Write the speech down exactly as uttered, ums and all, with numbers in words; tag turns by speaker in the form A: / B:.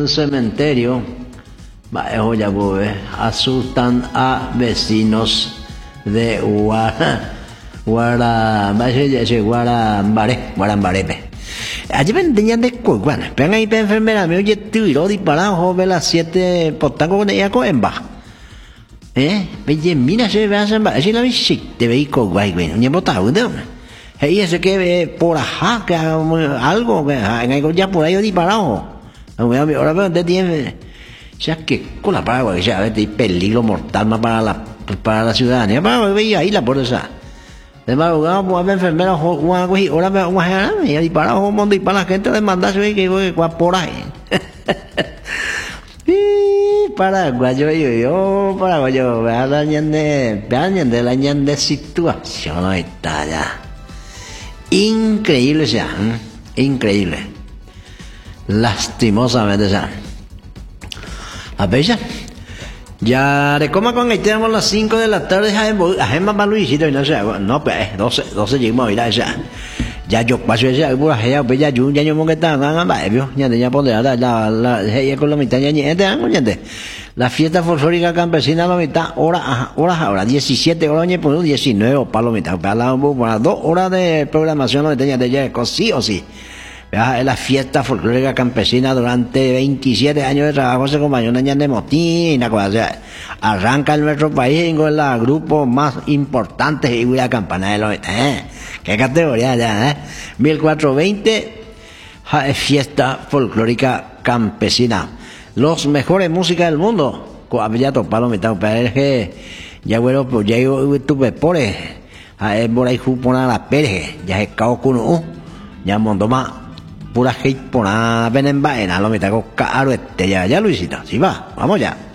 A: el cementerio, va, ya pues, asustan a vecinos de Guara, Guara, Guarambaré, Guarambarepe. Allí vendían de Cuiguana, ven ahí, enfermera, me oye, tú y lo disparado, joven, las siete, por tanto, con ella con emba. ¿Eh? Oye, mira, se ve a emba, así la visita, te veí con guay, güey, un botado, ¿no? Y ese que por ajá, que algo, que ya por ahí disparado. Ahora veo de tiene. O sea, que con la paraguas, que ya ves, peligro mortal más para la, para la ciudadanía. Para ver ahí la puerta esa. De madrugada, pues, a enfermera, Juan, güey, ahora me voy a y a disparar, un dispara la gente de mandarse, güey, que voy por ahí. Paraguayo, yo, yo, paraguayo, vean la ñande, vean de la ñande situación, ahí está ya. Increíble, ya, ¿eh? Increíble. Lastimosamente, ya. A ver, ya. Ya, de coma con ahí tenemos las cinco de la tarde, a Gemma para Luisito, y no sé, no, pues, doce, doce llegamos a ir a esa. Ya yo paso esa, pura gea, pues ya yo, ya yo, que está, van a ver, vio, ya te ya pondré, la, la, la, gea con la mitad, ya, ya, ya, ya, la fiesta folclórica campesina, la mitad, hora, horas ahora, diecisiete horas, ya, pues, diecinueve, para la mitad, para las dos horas de programación, la mitad, ya, ya, sí o sí. Es la fiesta folclórica campesina durante veintisiete años de trabajo, se acompañó una ña de motín, o sea, arranca en nuestro país con los grupos más importantes y la campana de los, ¿eh? ¿Qué categoría ya, eh? mil cuatrocientos veinte, fiesta folclórica campesina. Los mejores músicas del mundo. Ya topalo, mitad, pero que ya bueno, pues ya yo tuve por ahí, por ahí jupona la perge, ya se cao con uno, ya montó más. Pura hate por nada, ven en vaina, lo mitad con caro este, ya, ya Luisito, sí va, vamos ya.